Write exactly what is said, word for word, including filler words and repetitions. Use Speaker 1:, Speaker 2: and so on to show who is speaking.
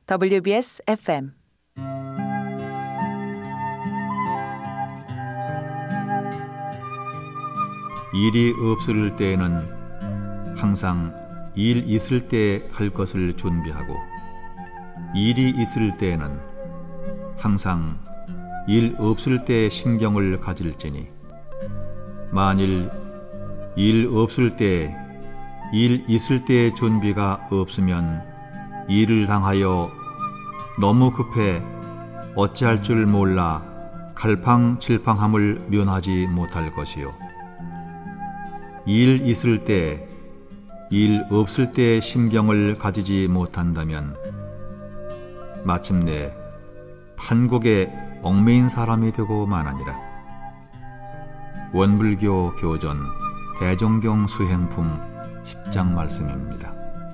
Speaker 1: 더블유비에스 에프엠
Speaker 2: 일이 없을 때에는 항상 일 있을 때 할 것을 준비하고, 일이 있을 때에는 항상 일 없을 때 심경을 가질지니, 만일 일 없을 때 일 있을 때의 준비가 없으면 일을 당하여 너무 급해 어찌할 줄 몰라 갈팡질팡함을 면하지 못할 것이요, 일 있을 때 일 없을 때의 심경을 가지지 못한다면 마침내 판국에 얽매인 사람이 되고 마나니라. 원불교 교전 대종경 수행품 십 장 말씀입니다.